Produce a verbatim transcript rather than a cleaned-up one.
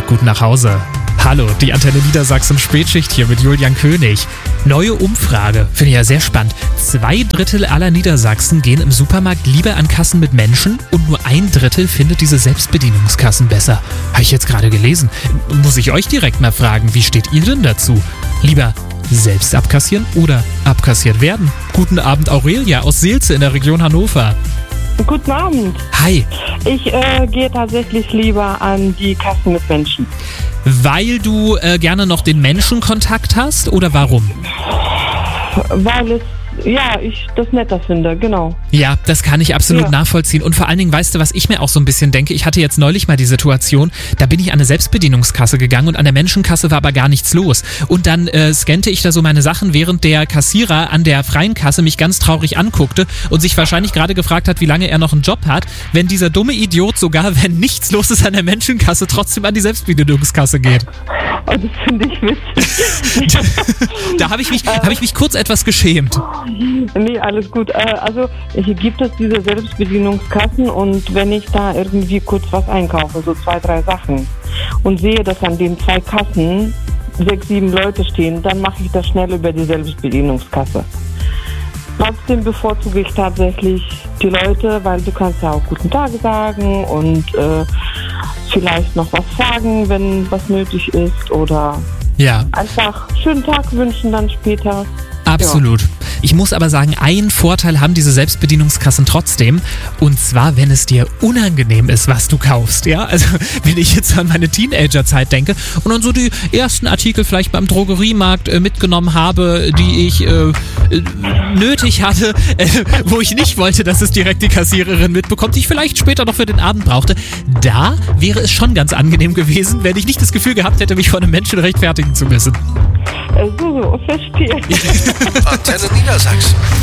und gut nach Hause. Hallo, die Antenne Niedersachsen Spätschicht hier mit Julian König. Neue Umfrage, finde ich ja sehr spannend. Zwei Drittel aller Niedersachsen gehen im Supermarkt lieber an Kassen mit Menschen und nur ein Drittel findet diese Selbstbedienungskassen besser. Habe ich jetzt gerade gelesen. Muss ich euch direkt mal fragen, wie steht ihr denn dazu? Lieber selbst abkassieren oder abkassiert werden? Guten Abend, Aurelia aus Seelze in der Region Hannover. Guten Abend. Hi. Ich äh, gehe tatsächlich lieber an die Kassen mit Menschen. Weil du äh, gerne noch den Menschenkontakt hast oder warum? Weil es, ja, ich das netter finde, genau. Ja, das kann ich absolut Ja. nachvollziehen. Und vor allen Dingen, weißt du, was ich mir auch so ein bisschen denke? Ich hatte jetzt neulich mal die Situation, da bin ich an eine Selbstbedienungskasse gegangen und an der Menschenkasse war aber gar nichts los. Und dann äh, scannte ich da so meine Sachen, während der Kassierer an der freien Kasse mich ganz traurig anguckte und sich wahrscheinlich gerade gefragt hat, wie lange er noch einen Job hat, wenn dieser dumme Idiot sogar, wenn nichts los ist an der Menschenkasse, trotzdem an die Selbstbedienungskasse geht. Oh, das finde ich witzig. Da habe ich mich, hab ich mich kurz etwas geschämt. Nee, alles gut. Äh, also hier gibt es diese Selbstbedienungskassen und wenn ich da irgendwie kurz was einkaufe, so zwei, drei Sachen und sehe, dass an den zwei Kassen sechs, sieben Leute stehen, dann mache ich das schnell über die Selbstbedienungskasse. Trotzdem bevorzuge ich tatsächlich die Leute, weil du kannst ja auch guten Tag sagen und äh, vielleicht noch was fragen, wenn was nötig ist oder Ja. einfach schönen Tag wünschen dann später. Absolut. Ich muss aber sagen, einen Vorteil haben diese Selbstbedienungskassen trotzdem. Und zwar, wenn es dir unangenehm ist, was du kaufst. Ja, also wenn ich jetzt an meine Teenagerzeit denke und dann so die ersten Artikel vielleicht beim Drogeriemarkt äh, mitgenommen habe, die ich äh, äh, nötig hatte, äh, wo ich nicht wollte, dass es direkt die Kassiererin mitbekommt, die ich vielleicht später noch für den Abend brauchte. Da wäre es schon ganz angenehm gewesen, wenn ich nicht das Gefühl gehabt hätte, mich vor einem Menschen rechtfertigen zu müssen. Äh, so, so, verstehe. Antenne Niedersachsen.